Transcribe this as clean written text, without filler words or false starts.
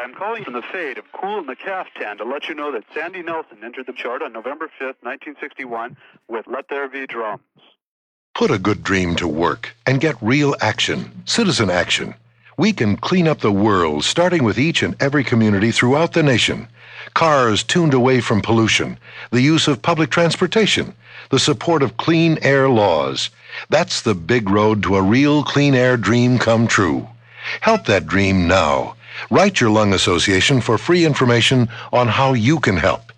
I'm calling from the fate of Cool in the Caftan to let you know that Sandy Nelson entered the chart on November 5th, 1961 with Let There Be Drums. Put a good dream to work and get real action, citizen action. We can clean up the world, starting with each and every community throughout the nation. Cars tuned away from pollution, the use of public transportation, the support of clean air laws. That's the big road to a real clean air dream come true. Help that dream now. Write your lung association for free information on how you can help.